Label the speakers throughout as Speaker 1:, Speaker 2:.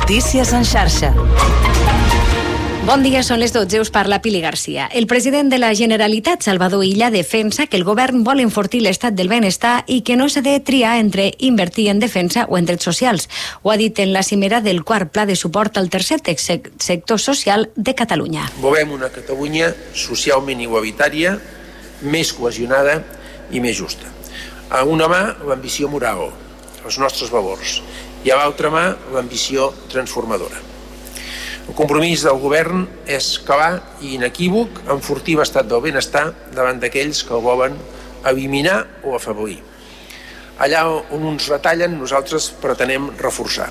Speaker 1: Notícies en xarxa.
Speaker 2: Bon dia, són les 12, us parla Pili Garcia. El president de la Generalitat, Salvador Illa, defensa que el govern vol enfortir l'estat del benestar i que no s'ha de triar entre invertir en defensa o en drets socials. Ho ha dit en la cimera del quart pla de suport al tercer sector social de Catalunya.
Speaker 3: Volem una Catalunya socialment igualitària, més cohesionada i més justa. A una mà, l'ambició moral, els nostres valors, i a l'altra mà, l'ambició transformadora. El compromís del govern és clar i inequívoc enfortir l'estat del benestar davant d'aquells que el volen eliminar o afavorir. Allà on uns retallen, nosaltres pretenem reforçar.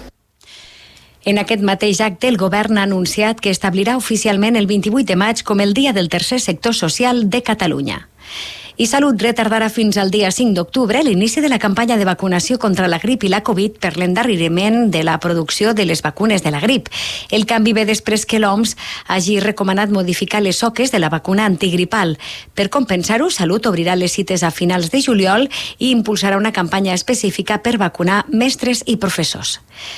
Speaker 2: En aquest mateix acte, el govern ha anunciat que establirà oficialment el 28 de maig com el Dia del Tercer Sector Social de Catalunya. I Salut retardarà fins al dia 5 d'octubre l'inici de la campanya de vacunació contra la grip i la Covid per l'endarreriment de la producció de les vacunes de la grip. El canvi ve després que l'OMS hagi recomanat modificar les soques de la vacuna antigripal. Per compensar-ho, Salut obrirà les cites a finals de juliol i impulsarà una campanya específica per vacunar mestres i professors.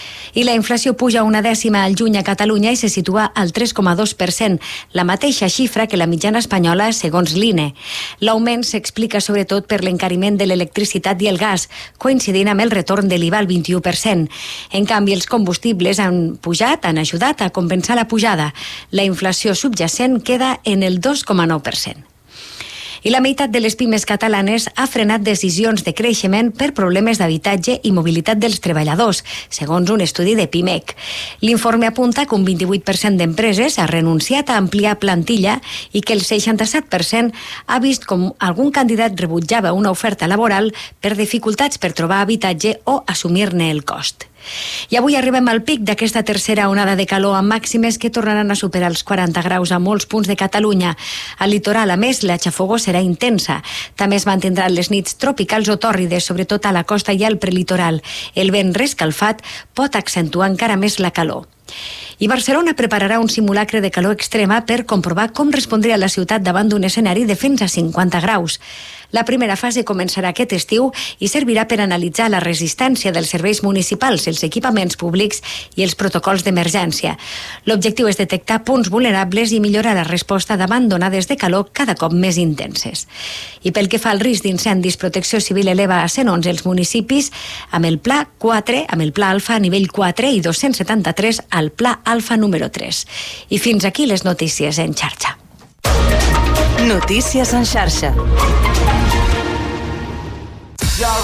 Speaker 2: I la inflació puja una dècima al juny a Catalunya i se situa al 3,2%, la mateixa xifra que la mitjana espanyola, segons l'INE. L'augment s'explica sobretot per l'encariment de l'electricitat i el gas, coincidint amb el retorn de l'IVA al 21%. En canvi, els combustibles han ajudat a compensar la pujada. La inflació subjacent queda en el 2,9%. I la meitat de les pimes catalanes ha frenat decisions de creixement per problemes d'habitatge i mobilitat dels treballadors, segons un estudi de PIMEC. L'informe apunta que un 28% d'empreses ha renunciat a ampliar plantilla i que el 67% ha vist com algun candidat rebutjava una oferta laboral per dificultats per trobar habitatge o assumir-ne el cost. I avui arribem al pic d'aquesta tercera onada de calor amb màximes que tornaran a superar els 40 graus a molts punts de Catalunya. Al litoral, a més, la xafogor serà intensa. També es mantindran les nits tropicals o tòrrides, sobretot a la costa i al prelitoral. El vent rescalfat pot accentuar encara més la calor. I Barcelona prepararà un simulacre de calor extrema per comprovar com respondria la ciutat davant d'un escenari de fins a 50 graus. La primera fase començarà aquest estiu i servirà per analitzar la resistència dels serveis municipals, els equipaments públics i els protocols d'emergència. L'objectiu és detectar punts vulnerables i millorar la resposta davant d'onades de calor cada cop més intenses. I pel que fa al risc d'incendis, Protecció Civil eleva a 111 els municipis amb el Pla 4, amb el Pla Alfa a nivell 4 i 273 al Pla Alfa número 3. I fins aquí les notícies en xarxa.
Speaker 1: Notícies en xarxa.